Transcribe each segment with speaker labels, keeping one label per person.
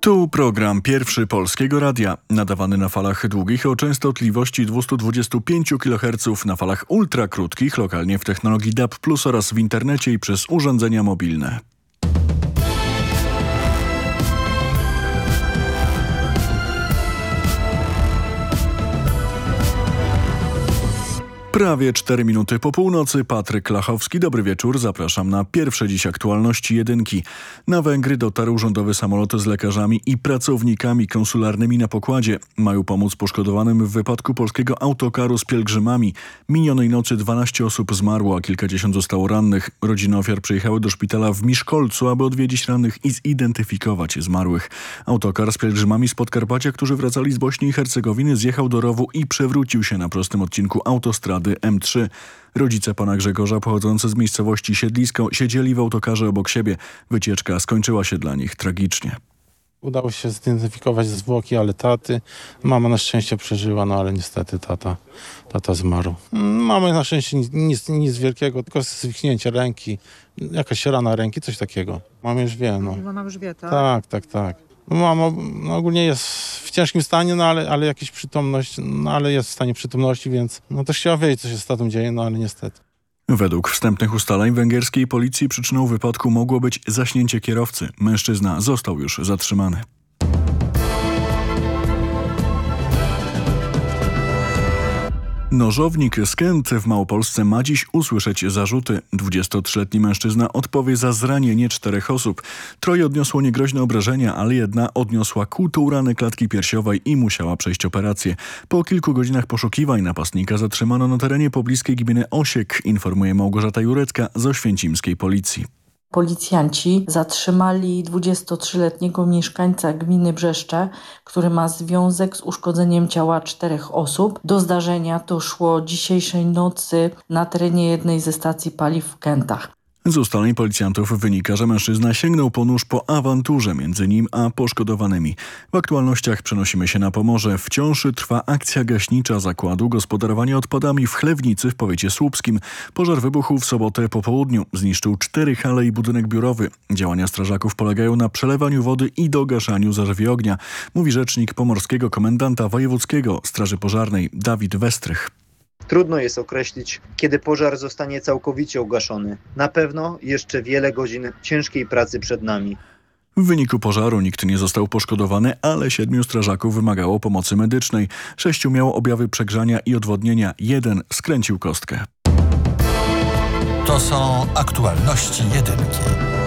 Speaker 1: Tu program Pierwszy Polskiego Radia, nadawany na falach długich o częstotliwości 225 kHz, na falach ultrakrótkich, lokalnie w technologii DAB+, oraz w internecie i przez urządzenia mobilne. Prawie 4 minuty po północy. Patryk Lachowski, dobry wieczór. Zapraszam na pierwsze dziś aktualności jedynki. Na Węgry dotarł rządowy samolot z lekarzami i pracownikami konsularnymi na pokładzie. Mają pomóc poszkodowanym w wypadku polskiego autokaru z pielgrzymami. Minionej nocy 12 osób zmarło, a kilkadziesiąt zostało rannych. Rodziny ofiar przyjechały do szpitala w Miszkolcu, aby odwiedzić rannych i zidentyfikować zmarłych. Autokar z pielgrzymami z Podkarpacia, którzy wracali z Bośni i Hercegowiny, zjechał do rowu i przewrócił się na prostym odcinku autostrady M3. Rodzice pana Grzegorza, pochodzący z miejscowości Siedlisko, siedzieli w autokarze obok siebie. Wycieczka skończyła się dla nich tragicznie.
Speaker 2: Udało się zidentyfikować zwłoki, ale taty. Mama na szczęście przeżyła, ale niestety tata zmarł. Mamy na szczęście nic wielkiego, tylko zwichnięcie ręki, jakaś rana ręki, coś takiego. Mama już wie.
Speaker 3: Mama już wie, tak?
Speaker 2: Tak. Mama ogólnie jest w ciężkim stanie, ale jakaś przytomność, ale jest w stanie przytomności, więc też chciała wiedzieć, co się z tatą dzieje, ale niestety.
Speaker 1: Według wstępnych ustaleń węgierskiej policji przyczyną wypadku mogło być zaśnięcie kierowcy. Mężczyzna został już zatrzymany. Nożownik z Kęt w Małopolsce ma dziś usłyszeć zarzuty. 23-letni mężczyzna odpowie za zranienie 4 osób. 3 odniosło niegroźne obrażenia, ale 1 odniosła kłutą ranę klatki piersiowej i musiała przejść operację. Po kilku godzinach poszukiwań napastnika zatrzymano na terenie pobliskiej gminy Osiek, informuje Małgorzata Jurecka z oświęcimskiej policji.
Speaker 4: Policjanci zatrzymali 23-letniego mieszkańca gminy Brzeszcze, który ma związek z uszkodzeniem ciała 4 osób. Do zdarzenia doszło dzisiejszej nocy na terenie jednej ze stacji paliw w Kętach.
Speaker 1: Z ustaleń policjantów wynika, że mężczyzna sięgnął po nóż po awanturze między nim a poszkodowanymi. W aktualnościach przenosimy się na Pomorze. Wciąż trwa akcja gaśnicza Zakładu Gospodarowania Odpadami w Chlewnicy w powiecie słupskim. Pożar wybuchł w sobotę po południu. Zniszczył 4 hale i budynek biurowy. Działania strażaków polegają na przelewaniu wody i dogaszaniu zarzewi ognia, mówi rzecznik pomorskiego komendanta wojewódzkiego Straży Pożarnej Dawid Westrych.
Speaker 5: Trudno jest określić, kiedy pożar zostanie całkowicie ugaszony. Na pewno jeszcze wiele godzin ciężkiej pracy przed nami.
Speaker 1: W wyniku pożaru nikt nie został poszkodowany, ale 7 strażaków wymagało pomocy medycznej. 6 miało objawy przegrzania i odwodnienia. 1 skręcił kostkę.
Speaker 6: To są aktualności jedynki.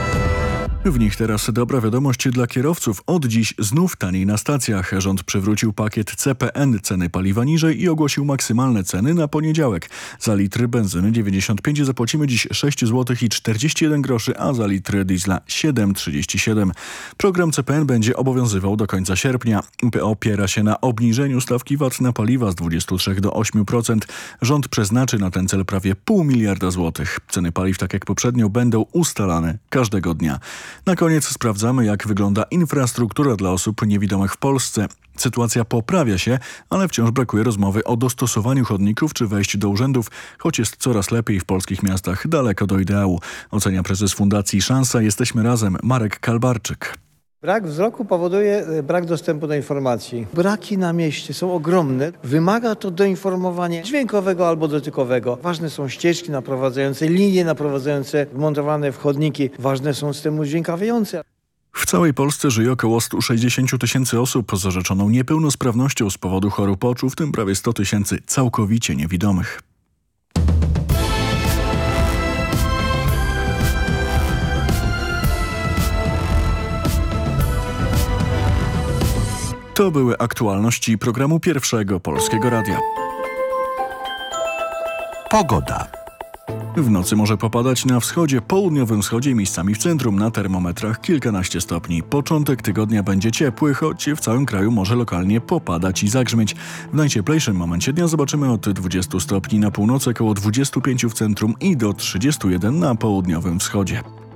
Speaker 1: W nich teraz dobra wiadomość dla kierowców. Od dziś znów taniej na stacjach. Rząd przywrócił pakiet CPN, ceny paliwa niżej, i ogłosił maksymalne ceny na poniedziałek. Za litr benzyny 95 zapłacimy dziś 6,41 zł, a za litr diesla 7,37. Program CPN będzie obowiązywał do końca sierpnia. PO opiera się na obniżeniu stawki VAT na paliwa z 23 do 8%. Rząd przeznaczy na ten cel prawie 0,5 miliarda złotych. Ceny paliw, tak jak poprzednio, będą ustalane każdego dnia. Na koniec sprawdzamy, jak wygląda infrastruktura dla osób niewidomych w Polsce. Sytuacja poprawia się, ale wciąż brakuje rozmowy o dostosowaniu chodników czy wejść do urzędów, choć jest coraz lepiej w polskich miastach, daleko do ideału. Ocenia prezes Fundacji Szansa Jesteśmy Razem Marek Kalbarczyk.
Speaker 7: Brak wzroku powoduje brak dostępu do informacji. Braki na mieście są ogromne. Wymaga to doinformowania dźwiękowego albo dotykowego. Ważne są ścieżki naprowadzające, linie naprowadzające, wmontowane w chodniki. Ważne są systemy udźwiękawiające.
Speaker 1: W całej Polsce żyje około 160 000 osób z orzeczoną niepełnosprawnością z powodu chorób oczu, w tym prawie 100 000 całkowicie niewidomych. To były aktualności programu Pierwszego Polskiego Radia.
Speaker 6: Pogoda.
Speaker 1: W nocy może popadać na wschodzie, południowym wschodzie i miejscami w centrum, na termometrach kilkanaście stopni. Początek tygodnia będzie ciepły, choć w całym kraju może lokalnie popadać i zagrzmieć. W najcieplejszym momencie dnia zobaczymy od 20 stopni na północy, około 25 w centrum i do 31 na południowym wschodzie.